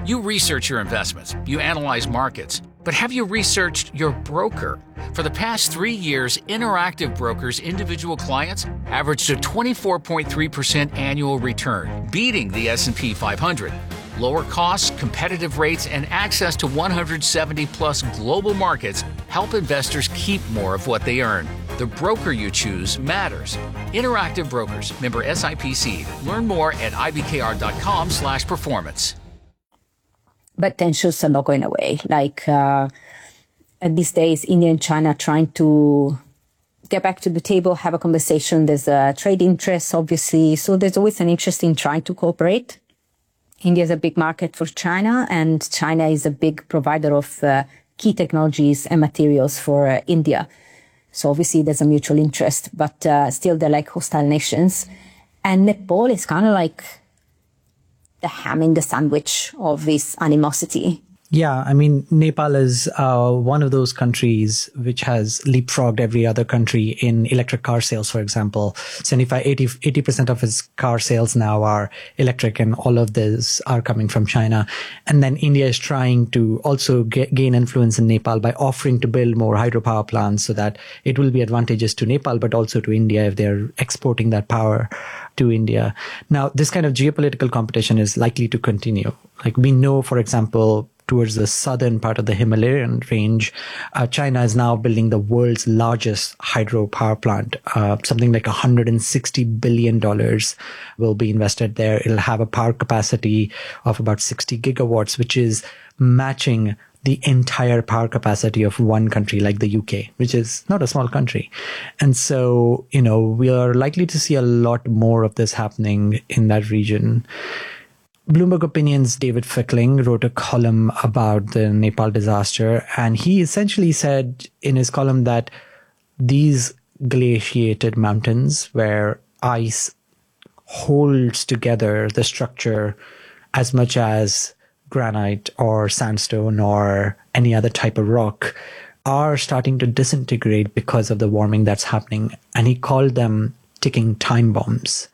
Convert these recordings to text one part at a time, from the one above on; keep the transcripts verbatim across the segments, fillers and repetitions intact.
You research your investments, you analyze markets, but have you researched your broker? For the past three years, Interactive Brokers' individual clients averaged a twenty-four point three percent annual return, beating the S and P five hundred. Lower costs, competitive rates, and access to one hundred seventy plus global markets help investors keep more of what they earn. The broker you choose matters. Interactive Brokers, member S I P C. Learn more at ibkr.com slash performance. But tensions are not going away. Like uh, these days, India and China are trying to get back to the table, have a conversation. There's a trade interest, obviously. So there's always an interest in trying to cooperate. India is a big market for China, and China is a big provider of uh, key technologies and materials for uh, India. So obviously there's a mutual interest, but uh, still they're like hostile nations. And Nepal is kind of like the ham in the sandwich of this animosity. Yeah, I mean, Nepal is uh, one of those countries which has leapfrogged every other country in electric car sales, for example. seventy-five, eighty, eighty percent of its car sales now are electric, and all of these are coming from China. And then India is trying to also get, gain influence in Nepal by offering to build more hydropower plants so that it will be advantageous to Nepal, but also to India if they're exporting that power to India. Now, this kind of geopolitical competition is likely to continue. Like we know, for example, towards the southern part of the Himalayan range, uh, China is now building the world's largest hydropower plant. Uh, something like one hundred sixty billion dollars will be invested there. It'll have a power capacity of about sixty gigawatts, which is matching the entire power capacity of one country like the U K, which is not a small country. And so, you know, we are likely to see a lot more of this happening in that region. Bloomberg Opinion's David Fickling wrote a column about the Nepal disaster, and he essentially said in his column that these glaciated mountains where ice holds together the structure as much as granite or sandstone or any other type of rock are starting to disintegrate because of the warming that's happening. And he called them ticking time bombs.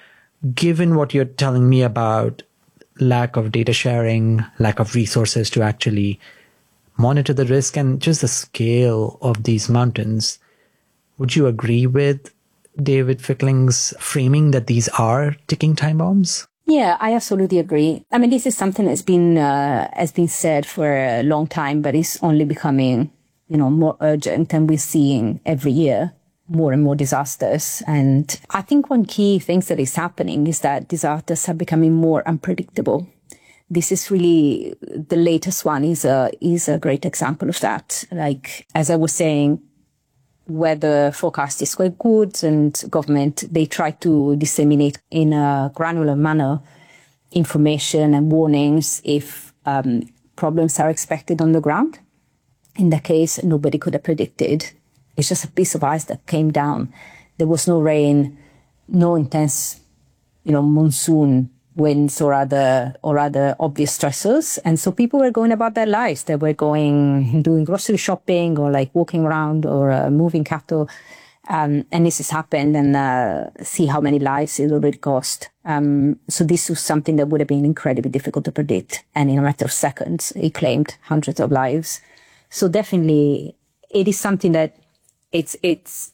Given what you're telling me about lack of data sharing, lack of resources to actually monitor the risk, and just the scale of these mountains, would you agree with David Fickling's framing that these are ticking time bombs? Yeah, I absolutely agree. I mean, this is something that's been uh, has been said for a long time, but it's only becoming, you know, more urgent, and we're seeing every year more and more disasters. And I think one key thing that is happening is that disasters are becoming more unpredictable. This is really, the latest one is a, is a great example of that. Like, as I was saying, weather forecast is quite good, and government, they try to disseminate in a granular manner information and warnings if um, problems are expected on the ground. In that case, nobody could have predicted. It's just a piece of ice that came down. There was no rain, no intense, you know, monsoon winds or other or other obvious stressors. And so people were going about their lives. They were going, doing grocery shopping or like walking around or uh, moving cattle. Um, and this has happened, and uh, see how many lives it already cost. Um, so this was something that would have been incredibly difficult to predict. And in a matter of seconds, it claimed hundreds of lives. So definitely it is something that It's it's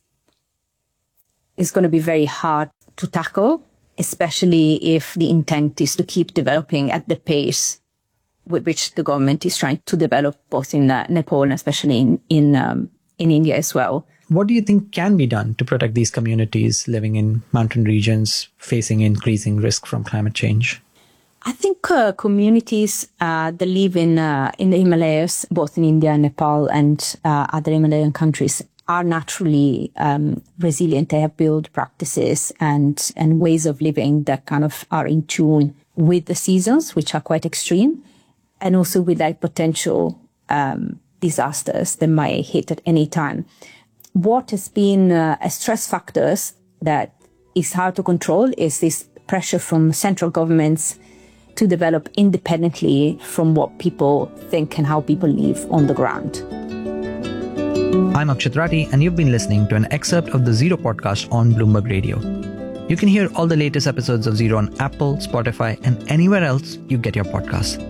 it's going to be very hard to tackle, especially if the intent is to keep developing at the pace with which the government is trying to develop, both in uh, Nepal and especially in in, um, in India as well. What do you think can be done to protect these communities living in mountain regions facing increasing risk from climate change? I think uh, communities uh, that live in uh, in the Himalayas, both in India and Nepal and uh, other Himalayan countries, are naturally um, resilient. They have built practices and, and ways of living that kind of are in tune with the seasons, which are quite extreme, and also with like potential um, disasters that might hit at any time. What has been uh, a stress factors that is hard to control is this pressure from central governments to develop independently from what people think and how people live on the ground. I'm Akshat Rathi, and you've been listening to an excerpt of the Zero podcast on Bloomberg Radio. You can hear all the latest episodes of Zero on Apple, Spotify, and anywhere else you get your podcasts.